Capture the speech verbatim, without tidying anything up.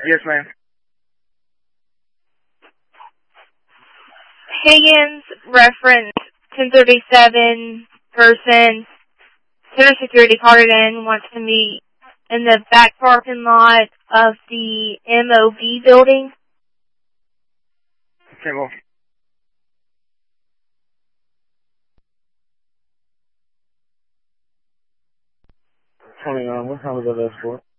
Yes, ma'am. Higgins, reference ten thirty-seven person, center security carded in, wants to meet in the back parking lot of the M O V building. Okay, well. Tony, um, what time was that for?